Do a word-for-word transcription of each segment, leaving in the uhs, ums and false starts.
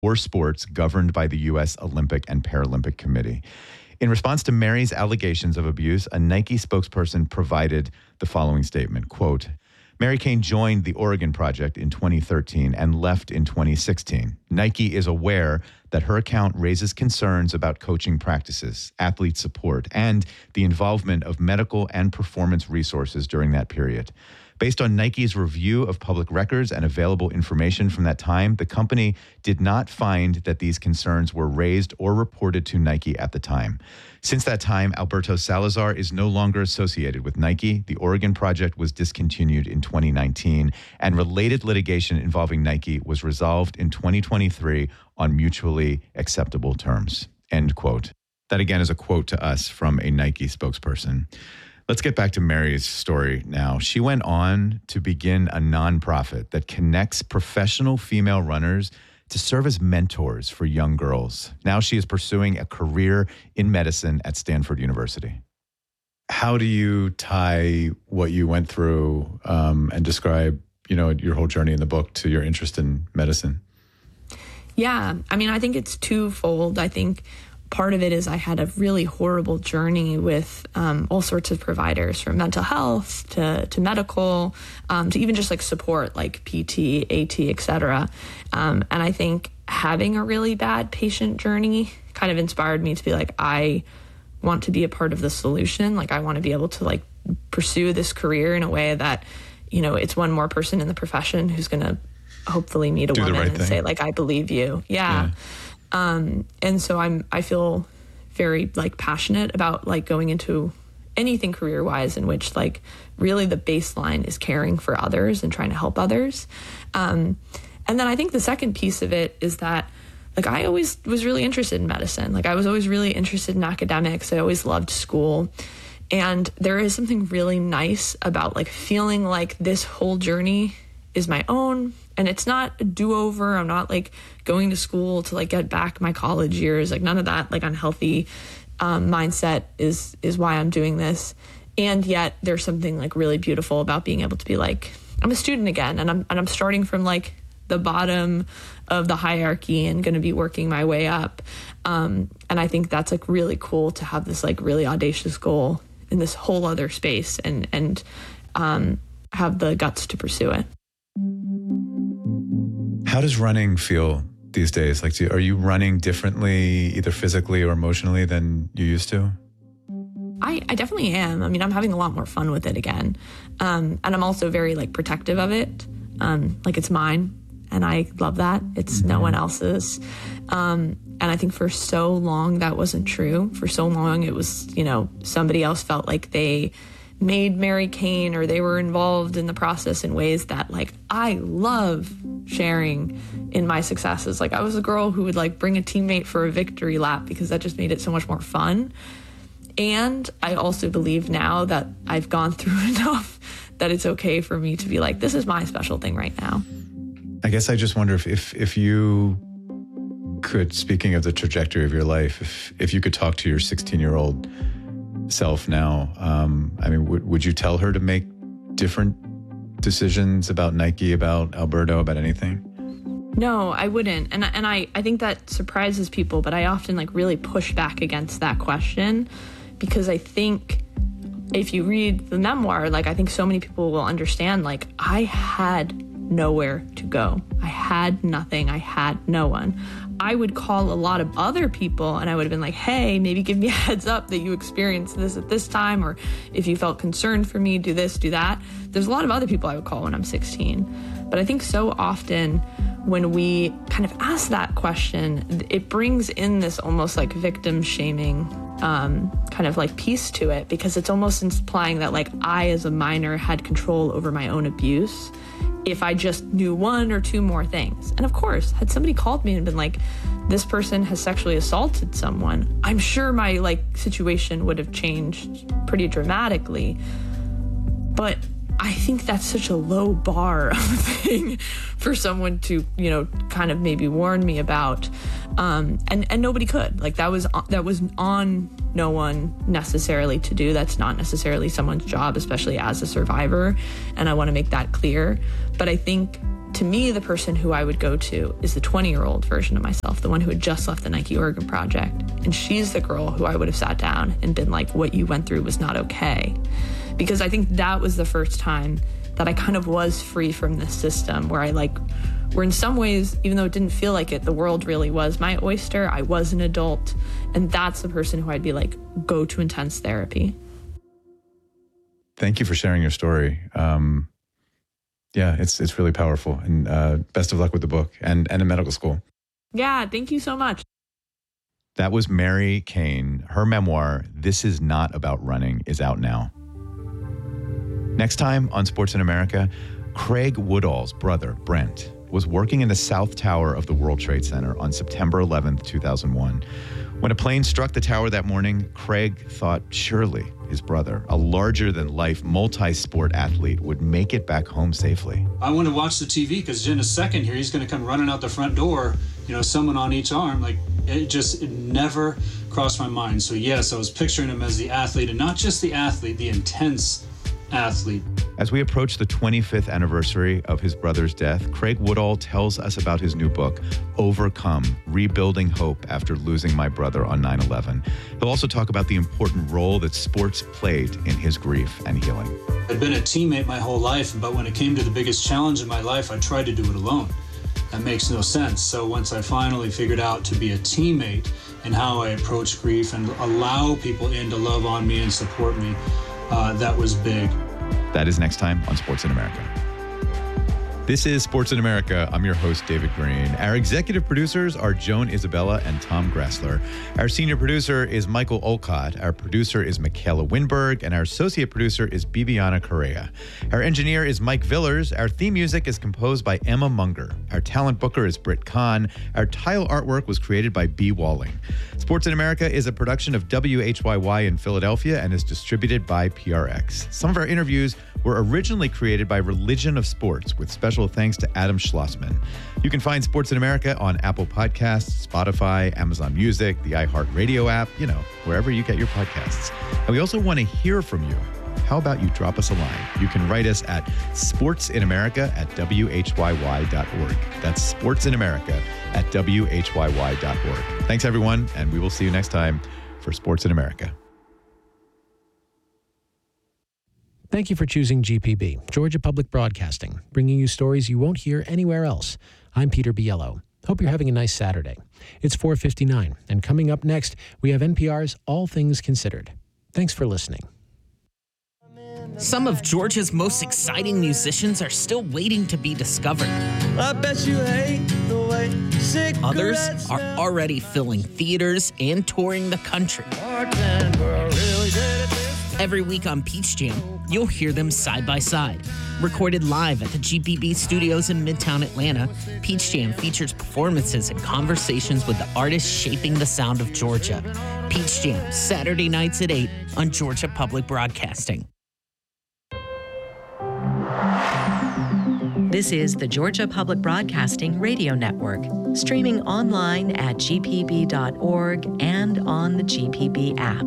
or sports governed by the U S Olympic and Paralympic Committee. In response to Mary's allegations of abuse, a Nike spokesperson provided the following statement, quote, Mary Cain joined the Oregon Project in twenty thirteen and left in twenty sixteen. Nike is aware that her account raises concerns about coaching practices, athlete support, and the involvement of medical and performance resources during that period. Based on Nike's review of public records and available information from that time, the company did not find that these concerns were raised or reported to Nike at the time. Since that time, Alberto Salazar is no longer associated with Nike. The Oregon Project was discontinued in twenty nineteen, and related litigation involving Nike was resolved in twenty twenty-three on mutually acceptable terms. End quote. That again is a quote to us from a Nike spokesperson. Let's get back to Mary's story now. She went on to begin a nonprofit that connects professional female runners to serve as mentors for young girls. Now she is pursuing a career in medicine at Stanford University. How do you tie what you went through um, and describe, you know, your whole journey in the book to your interest in medicine? Yeah, I mean, I think it's twofold. I think part of it is I had a really horrible journey with um, all sorts of providers, from mental health to, to medical, um, to even just like support, like P T, A T, et cetera. Um, and I think having a really bad patient journey kind of inspired me to be like, I want to be a part of the solution. Like, I want to be able to like pursue this career in a way that, you know, it's one more person in the profession who's going to hopefully meet a Do woman right and thing. say like, I believe you. Yeah. yeah. Um, and so I'm, I feel very like passionate about like going into anything career wise in which like really the baseline is caring for others and trying to help others. Um, and then I think the second piece of it is that like I always was really interested in medicine. Like I was always really interested in academics. I always loved school. And there is something really nice about like feeling like this whole journey is my own. And it's not a do-over. I'm not like going to school to like get back my college years. Like none of that like unhealthy um, mindset is is why I'm doing this. And yet there's something like really beautiful about being able to be like, I'm a student again, and I'm and I'm starting from like the bottom of the hierarchy and going to be working my way up. Um, and I think that's like really cool to have this like really audacious goal in this whole other space and and um, have the guts to pursue it. How does running feel these days? Like, do, are you running differently, either physically or emotionally, than you used to? I, I definitely am. I mean, I'm having a lot more fun with it again. Um, and I'm also very like protective of it. Um, like it's mine and I love that. It's mm-hmm. no one else's. Um, and I think for so long that wasn't true. For so long it was, you know, somebody else felt like they made Mary Cain or they were involved in the process in ways that like I love sharing in my successes. Like I was a girl who would like bring a teammate for a victory lap because that just made it so much more fun. And I also believe now that I've gone through enough that it's okay for me to be like, this is my special thing right now. I guess I just wonder if if, if you could, speaking of the trajectory of your life, if if you could talk to your sixteen-year-old self now, um, I mean, would would you tell her to make different decisions about Nike, about Alberto, about anything? No, I wouldn't. And, and I, I think that surprises people, but I often like really push back against that question because I think if you read the memoir, like I think so many people will understand, like I had nowhere to go. I had nothing. I had no one. I would call a lot of other people and I would have been like, hey, maybe give me a heads up that you experienced this at this time, or if you felt concerned for me, do this, do that. There's a lot of other people I would call when I'm sixteen. But I think so often when we kind of ask that question, it brings in this almost like victim shaming um, kind of like piece to it, because it's almost implying that like I as a minor had control over my own abuse if I just knew one or two more things. And of course, had somebody called me and been like, this person has sexually assaulted someone, I'm sure my like situation would have changed pretty dramatically. But I think that's such a low bar of a thing for someone to, you know, kind of maybe warn me about. Um, and, and nobody could. Like that was that was on no one necessarily to do. That's not necessarily someone's job, especially as a survivor. And I want to make that clear. But I think to me, the person who I would go to is the twenty-year-old version of myself, the one who had just left the Nike Oregon Project. And she's the girl who I would have sat down and been like, what you went through was not okay. Because I think that was the first time that I kind of was free from this system where I like, where in some ways, even though it didn't feel like it, the world really was my oyster. I was an adult. And that's the person who I'd be like, go to intense therapy. Thank you for sharing your story. Um, yeah, it's it's really powerful. And uh, best of luck with the book and, and in medical school. Yeah, thank you so much. That was Mary Cain. Her memoir, This Is Not About Running, is out now. Next time on Sports in America, Craig Woodall's brother, Brent, was working in the South Tower of the World Trade Center on September eleventh, two thousand one. When a plane struck the tower that morning, Craig thought surely his brother, a larger-than-life multi-sport athlete, would make it back home safely. I want to watch the T V because in a second here, he's going to come running out the front door, you know, someone on each arm. Like, it just it never crossed my mind. So yes, I was picturing him as the athlete, and not just the athlete, the intense athlete. As we approach the twenty-fifth anniversary of his brother's death, Craig Woodall tells us about his new book, Overcome, Rebuilding Hope After Losing My Brother on nine eleven. He'll also talk about the important role that sports played in his grief and healing. I'd been a teammate my whole life, but when it came to the biggest challenge in my life, I tried to do it alone. That makes no sense. So once I finally figured out to be a teammate and how I approach grief and allow people in to love on me and support me, uh, that was big. That is next time on Sports in America. This is Sports in America. I'm your host, David Green. Our executive producers are Joan Isabella and Tom Grassler. Our senior producer is Michael Olcott. Our producer is Michaela Winberg. And our associate producer is Bibiana Correa. Our engineer is Mike Villers. Our theme music is composed by Emma Munger. Our talent booker is Britt Kahn. Our tile artwork was created by B. Walling. Sports in America is a production of W H Y Y in Philadelphia and is distributed by P R X. Some of our interviews were originally created by Religion of Sports, with special thanks to Adam Schlossman. You can find Sports in America on Apple Podcasts, Spotify, Amazon Music, the iHeartRadio app, you know, wherever you get your podcasts. And we also want to hear from you. How about you drop us a line? You can write us at sportsinamerica at W H Y Y dot org. That's sportsinamerica at W H Y Y dot org. Thanks, everyone, and we will see you next time for Sports in America. Thank you for choosing G P B, Georgia Public Broadcasting, bringing you stories you won't hear anywhere else. I'm Peter Biello. Hope you're having a nice Saturday. It's four fifty-nine, and coming up next, we have N P R's All Things Considered. Thanks for listening. Some of Georgia's most exciting musicians are still waiting to be discovered. I bet you hate the way cigarettes Others are already filling theaters and touring the country. Every week on Peach Jam, you'll hear them side by side. Recorded live at the G P B studios in Midtown Atlanta, Peach Jam features performances and conversations with the artists shaping the sound of Georgia. Peach Jam, Saturday nights at eight on Georgia Public Broadcasting. This is the Georgia Public Broadcasting Radio Network, streaming online at G P B dot org and on the G P B app.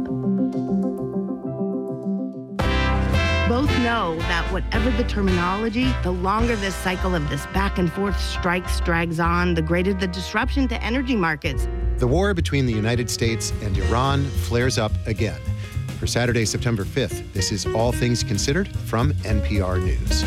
Both know that whatever the terminology, the longer this cycle of this back and forth strikes drags on, the greater the disruption to energy markets. The war between the United States and Iran flares up again. For Saturday, September fifth, this is All Things Considered from N P R News.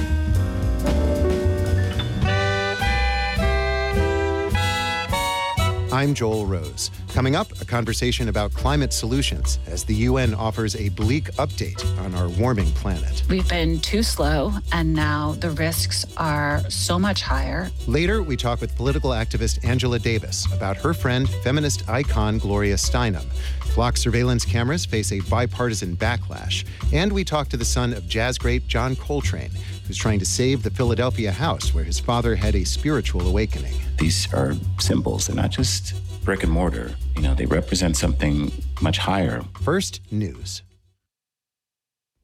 I'm Joel Rose. Coming up, a conversation about climate solutions as the U N offers a bleak update on our warming planet. We've been too slow, and now the risks are so much higher. Later, we talk with political activist Angela Davis about her friend, feminist icon Gloria Steinem. Flock surveillance cameras face a bipartisan backlash. And we talk to the son of jazz great John Coltrane, who's trying to save the Philadelphia house where his father had a spiritual awakening. These are symbols. They're not just brick and mortar. You know, they represent something much higher. First, news.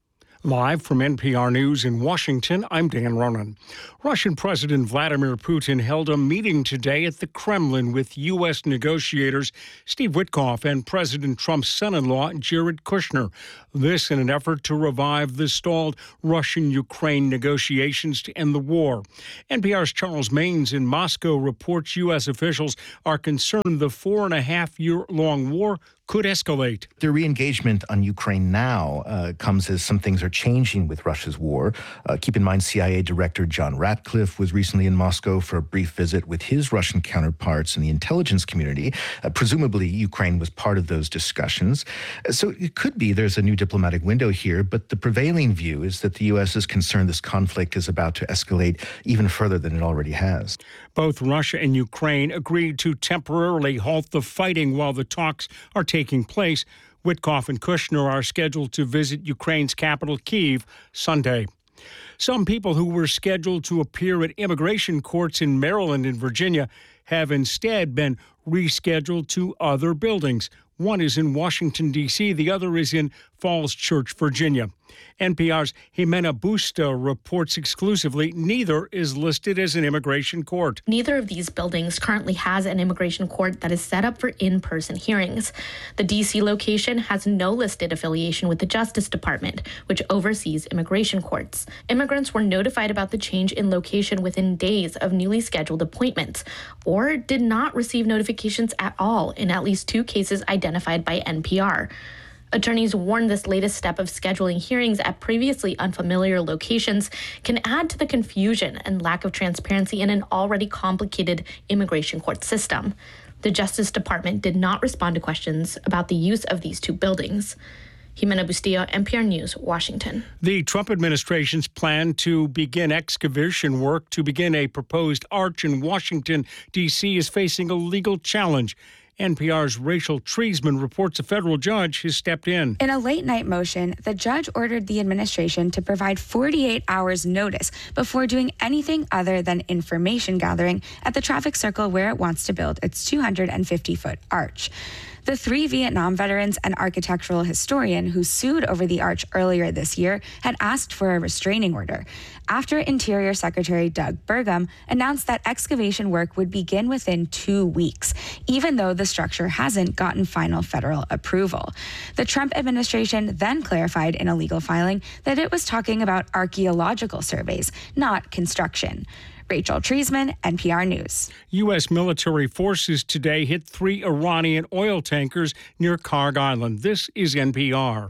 Live from N P R News in Washington, I'm Dan Ronan. Russian President Vladimir Putin held a meeting today at the Kremlin with U S negotiators Steve Witkoff and President Trump's son-in-law Jared Kushner. This in an effort to revive the stalled Russian-Ukraine negotiations to end the war. N P R's Charles Maines in Moscow reports U S officials are concerned the four and a half year long war could escalate. The re-engagement on Ukraine now uh, comes as some things are changing with Russia's war. Uh, keep in mind, C I A Director John Ratcliffe was recently in Moscow for a brief visit with his Russian counterparts in the intelligence community. Uh, presumably, Ukraine was part of those discussions. Uh, so it could be there's a new diplomatic window here, but the prevailing view is that the U S is concerned this conflict is about to escalate even further than it already has. Both Russia and Ukraine agreed to temporarily halt the fighting while the talks are taking place. Witkoff and Kushner are scheduled to visit Ukraine's capital, Kyiv, Sunday. Some people who were scheduled to appear at immigration courts in Maryland and Virginia have instead been rescheduled to other buildings. One is in Washington, D C The other is in Falls Church, Virginia. N P R's Jimena Busta reports exclusively neither is listed as an immigration court. Neither of these buildings currently has an immigration court that is set up for in-person hearings. The D C location has no listed affiliation with the Justice Department, which oversees immigration courts. Immigrants were notified about the change in location within days of newly scheduled appointments, or did not receive notifications at all in at least two cases identified by N P R. Attorneys warn this latest step of scheduling hearings at previously unfamiliar locations can add to the confusion and lack of transparency in an already complicated immigration court system. The Justice Department did not respond to questions about the use of these two buildings. Jimena Bustillo, N P R News, Washington. The Trump administration's plan to begin excavation work to begin a proposed arch in Washington, D C is facing a legal challenge. N P R's Rachel Treisman reports a federal judge has stepped in. In a late-night motion, the judge ordered the administration to provide forty-eight hours notice before doing anything other than information gathering at the traffic circle where it wants to build its two hundred fifty foot arch. The three Vietnam veterans and architectural historian who sued over the arch earlier this year had asked for a restraining order after Interior Secretary Doug Burgum announced that excavation work would begin within two weeks, even though the structure hasn't gotten final federal approval. The Trump administration then clarified in a legal filing that it was talking about archaeological surveys, not construction. Rachel Treisman, N P R News. U S military forces today hit three Iranian oil tankers near Karg Island. This is N P R.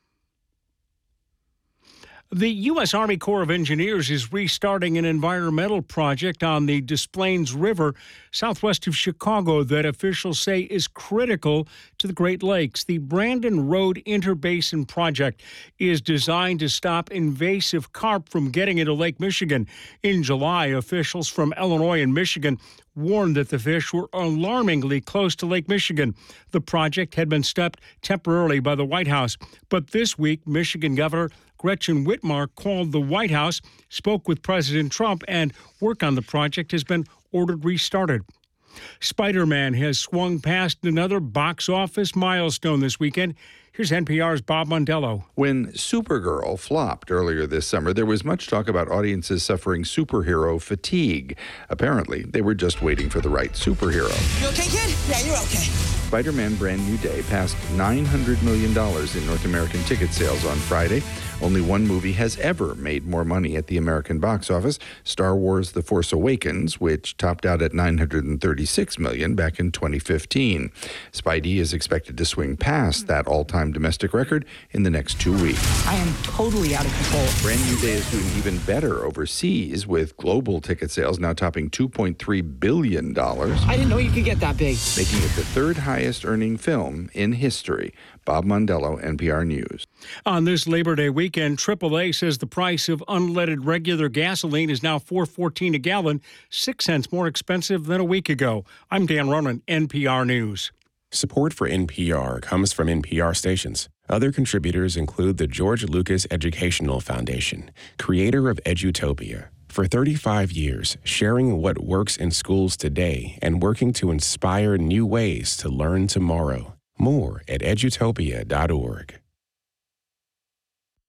The U S Army Corps of Engineers is restarting an environmental project on the Des Plaines River southwest of Chicago that officials say is critical to the Great Lakes. The Brandon Road Interbasin Project is designed to stop invasive carp from getting into Lake Michigan. In July, officials from Illinois and Michigan warned that the fish were alarmingly close to Lake Michigan. The project had been stopped temporarily by the White House, but this week, Michigan Governor Gretchen Whitmer called the White House, spoke with President Trump, and work on the project has been ordered restarted. Spider-Man has swung past another box office milestone this weekend. Here's N P R's Bob Mondello. When Supergirl flopped earlier this summer, there was much talk about audiences suffering superhero fatigue. Apparently, they were just waiting for the right superhero. You okay, kid? Yeah, you're okay. Spider-Man Brand New Day passed nine hundred million dollars in North American ticket sales on Friday. Only one movie has ever made more money at the American box office, Star Wars The Force Awakens, which topped out at nine hundred thirty-six million dollars back in twenty fifteen. Spidey is expected to swing past that all-time domestic record in the next two weeks. I am totally out of control. Brand New Day is doing even better overseas, with global ticket sales now topping two point three billion dollars. I didn't know you could get that big. Making it the third highest earning film in history. Bob Mondello, N P R News. On this Labor Day weekend, triple A says the price of unleaded regular gasoline is now four dollars and fourteen cents a gallon, six cents more expensive than a week ago. I'm Dan Ronan, N P R News. Support for N P R comes from N P R stations. Other contributors include the George Lucas Educational Foundation, creator of Edutopia. For thirty-five years, sharing what works in schools today and working to inspire new ways to learn tomorrow. More at edutopia dot org.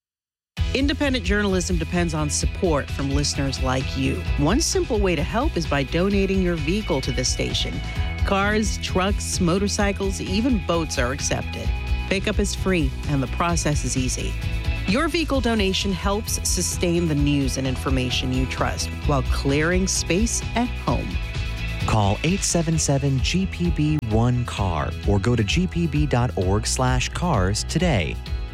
Independent journalism depends on support from listeners like you. One simple way to help is by donating your vehicle to the station. Cars, trucks, motorcycles, even boats are accepted. Pickup is free, and the process is easy. Your vehicle donation helps sustain the news and information you trust while clearing space at home. Call eight seven seven G P B one C A R or go to g p b dot org slash cars today.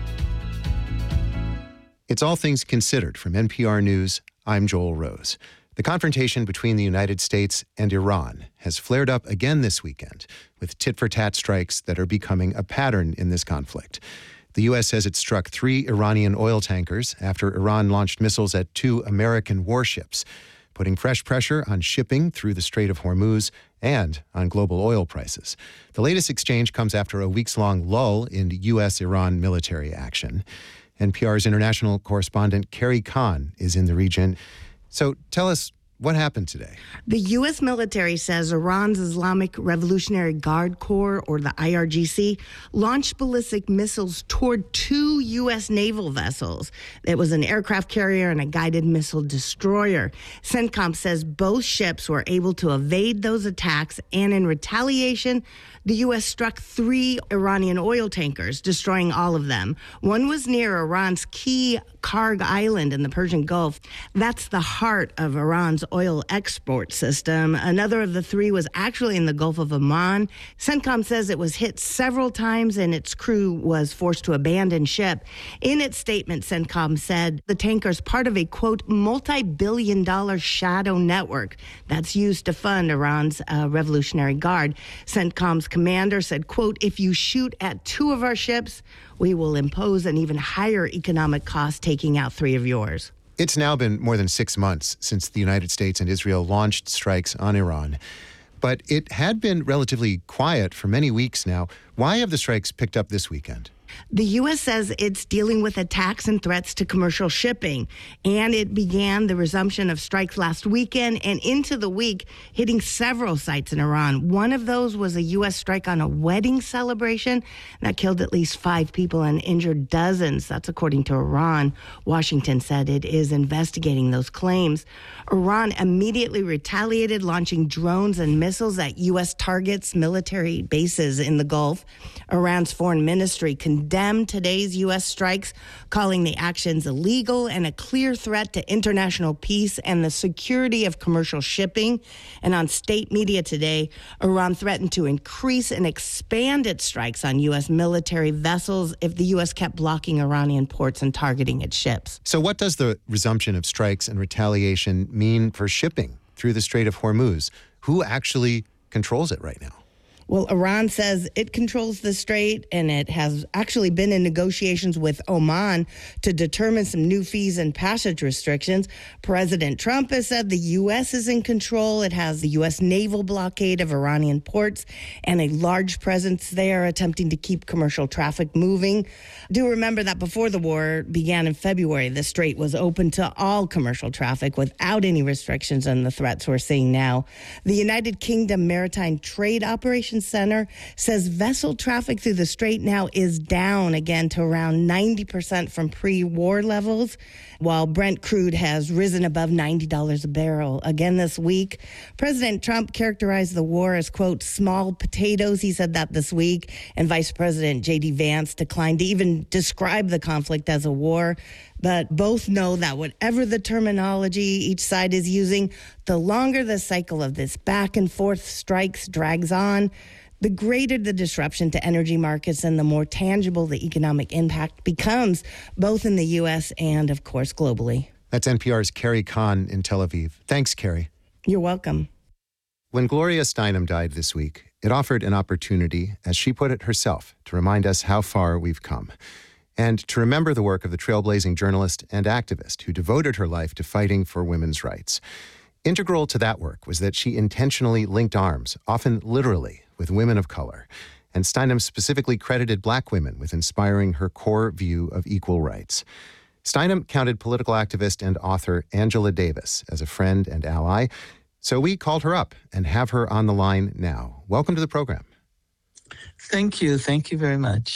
It's All Things Considered from N P R News. I'm Joel Rose. The confrontation between the United States and Iran has flared up again this weekend with tit-for-tat strikes that are becoming a pattern in this conflict. The U S says it struck three Iranian oil tankers after Iran launched missiles at two American warships, putting fresh pressure on shipping through the Strait of Hormuz and on global oil prices. The latest exchange comes after a weeks-long lull in U S Iran military action. N P R's international correspondent Carrie Kahn is in the region. So tell us, what happened today? The U S military says Iran's Islamic Revolutionary Guard Corps, or the I R G C, launched ballistic missiles toward two U S naval vessels. It was an aircraft carrier and a guided missile destroyer. CENTCOM says both ships were able to evade those attacks, and in retaliation, the U S struck three Iranian oil tankers, destroying all of them. One was near Iran's key Karg Island in the Persian Gulf. That's the heart of Iran's oil export system. Another of the three was actually in the Gulf of Oman. CENTCOM says it was hit several times and its crew was forced to abandon ship. In its statement, CENTCOM said the tanker's part of a, quote, multi-billion dollar shadow network that's used to fund Iran's uh, Revolutionary Guard. CENTCOM's commander said, quote, if you shoot at two of our ships, we will impose an even higher economic cost taking out three of yours. It's now been more than six months since the United States and Israel launched strikes on Iran. But it had been relatively quiet for many weeks now. Why have the strikes picked up this weekend? The U S says it's dealing with attacks and threats to commercial shipping, and it began the resumption of strikes last weekend and into the week, hitting several sites in Iran. One of those was a U S strike on a wedding celebration that killed at least five people and injured dozens. That's according to Iran. Washington said it is investigating those claims. Iran immediately retaliated, launching drones and missiles at U S targets, military bases in the Gulf. Iran's foreign ministry condemned today's U S strikes, calling the actions illegal and a clear threat to international peace and the security of commercial shipping. And on state media today, Iran threatened to increase and expand its strikes on U S military vessels if the U S kept blocking Iranian ports and targeting its ships. So what does the resumption of strikes and retaliation mean for shipping through the Strait of Hormuz? Who actually controls it right now? Well, Iran says it controls the strait, and it has actually been in negotiations with Oman to determine some new fees and passage restrictions. President Trump has said the U S is in control. It has the U S naval blockade of Iranian ports and a large presence there, attempting to keep commercial traffic moving. Do remember that before the war began in February, the strait was open to all commercial traffic without any restrictions and the threats we're seeing now. The United Kingdom Maritime Trade Operations Center says vessel traffic through the strait now is down again to around ninety percent from pre-war levels, while Brent crude has risen above ninety dollars a barrel again this week. President Trump characterized the war as, quote, small potatoes. He said that this week, and Vice President J D Vance declined to even describe the conflict as a war. But both know that whatever the terminology each side is using, the longer the cycle of this back and forth strikes drags on, the greater the disruption to energy markets and the more tangible the economic impact becomes, both in the U S and, of course, globally. That's N P R's Carrie Kahn in Tel Aviv. Thanks, Carrie. You're welcome. When Gloria Steinem died this week, it offered an opportunity, as she put it herself, to remind us how far we've come, and to remember the work of the trailblazing journalist and activist who devoted her life to fighting for women's rights. Integral to that work was that she intentionally linked arms, often literally, with women of color, and Steinem specifically credited Black women with inspiring her core view of equal rights. Steinem counted political activist and author Angela Davis as a friend and ally, so we called her up and have her on the line now. Welcome to the program. Thank you. Thank you very much.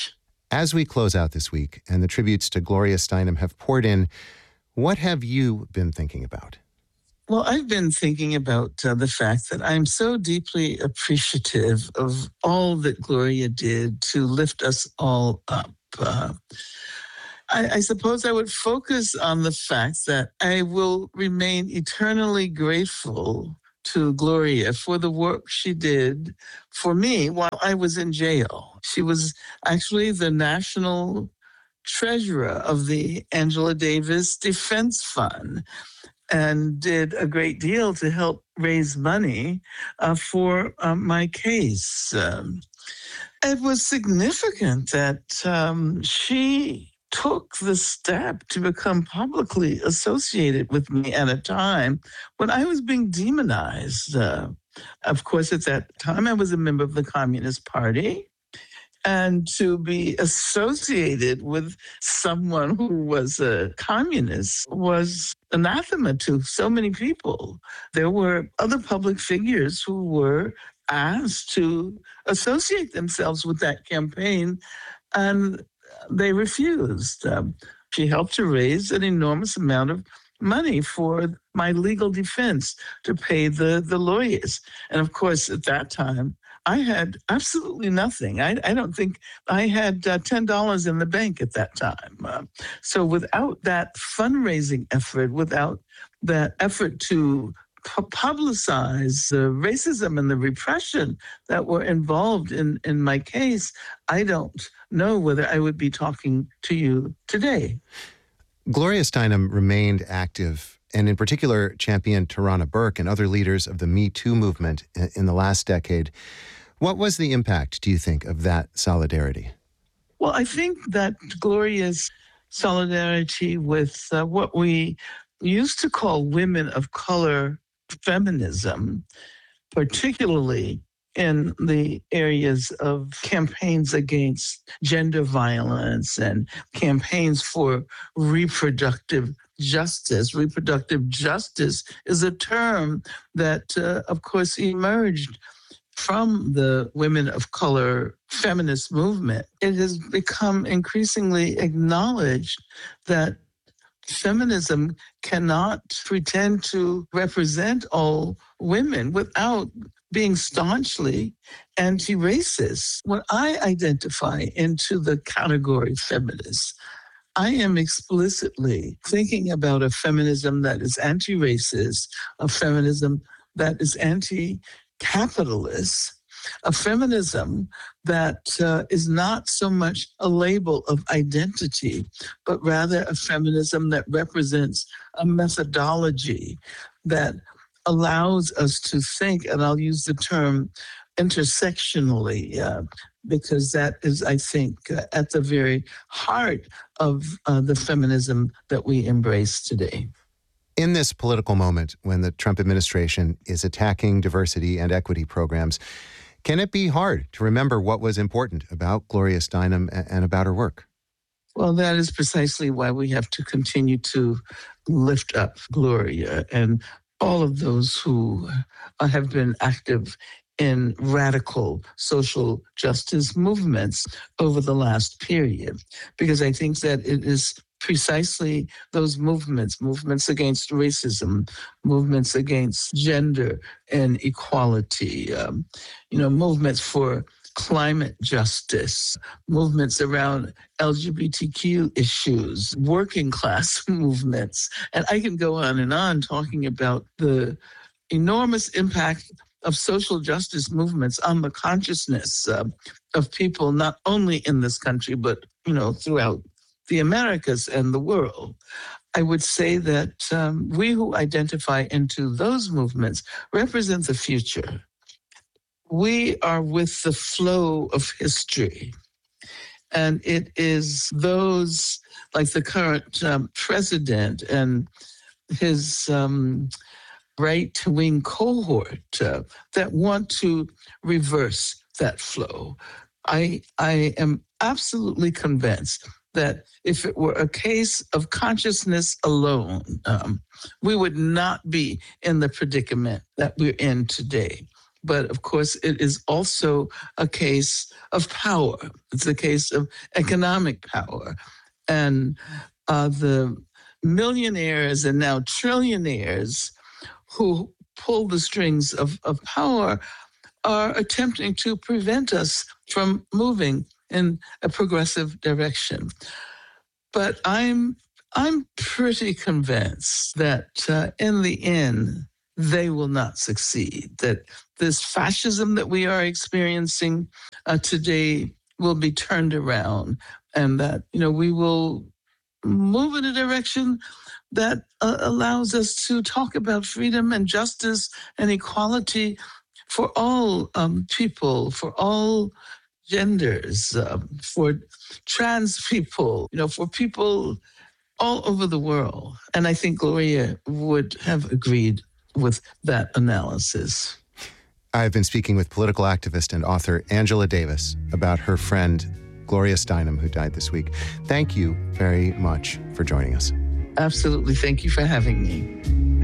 As we close out this week and the tributes to Gloria Steinem have poured in, what have you been thinking about? Well, I've been thinking about uh, the fact that I'm so deeply appreciative of all that Gloria did to lift us all up. Uh, I, I suppose I would focus on the fact that I will remain eternally grateful to Gloria for the work she did for me while I was in jail. She was actually the national treasurer of the Angela Davis Defense Fund and did a great deal to help raise money uh, for uh, my case. Um, it was significant that um, she took the step to become publicly associated with me at a time when I was being demonized. Uh, of course, at that time, I was a member of the Communist Party. And to be associated with someone who was a communist was anathema to so many people. There were other public figures who were asked to associate themselves with that campaign, and they refused. Um, she helped to raise an enormous amount of money for my legal defense to pay the, the lawyers. And of course, at that time, I had absolutely nothing. I, I don't think I had uh, ten dollars in the bank at that time. Uh, so without that fundraising effort, without that effort to pu- publicize the racism and the repression that were involved in, in my case, I don't know whether I would be talking to you today. Gloria Steinem remained active and in particular championed Tarana Burke and other leaders of the Me Too movement in the last decade. What was the impact, do you think, of that solidarity? Well, I think that Gloria's solidarity with uh, what we used to call women of color feminism, particularly in the areas of campaigns against gender violence and campaigns for reproductive justice. Reproductive justice is a term that, uh, of course, emerged from the women of color feminist movement. It has become increasingly acknowledged that feminism cannot pretend to represent all women without being staunchly anti-racist. When I identify into the category feminist, I am explicitly thinking about a feminism that is anti-racist, a feminism that is anti-capitalist, a feminism that uh, is not so much a label of identity, but rather a feminism that represents a methodology that allows us to think, and I'll use the term intersectionally, uh, because that is, I think, uh, at the very heart of uh, the feminism that we embrace today. In this political moment, when the Trump administration is attacking diversity and equity programs, can it be hard to remember what was important about Gloria Steinem and about her work? Well, that is precisely why we have to continue to lift up Gloria and all of those who have been active in radical social justice movements over the last period, because I think that it is precisely those movements, movements against racism, movements against gender and equality, um, you know, movements for climate justice, movements around L G B T Q issues, working class movements. And I can go on and on talking about the enormous impact of social justice movements on the consciousness uh, of people, not only in this country, but, you know, throughout the Americas and the world. I would say that um, we who identify into those movements represent the future. We are with the flow of history. And it is those like the current um, president and his um, right-wing cohort uh, that want to reverse that flow. I, I am absolutely convinced that if it were a case of consciousness alone, um, we would not be in the predicament that we're in today. But of course, it is also a case of power. It's a case of economic power. And uh, the millionaires and now trillionaires who pull the strings of, of power are attempting to prevent us from moving in a progressive direction. But I'm I'm pretty convinced that uh, in the end, they will not succeed, that this fascism that we are experiencing uh, today will be turned around, and that, you know, we will move in a direction that uh, allows us to talk about freedom and justice and equality for all um, people, for all genders, um, for trans people, you know, for people all over the world. And I think Gloria would have agreed with that analysis. I've been speaking with political activist and author Angela Davis about her friend Gloria Steinem, who died this week. Thank you very much for joining us. Absolutely. Thank you for having me.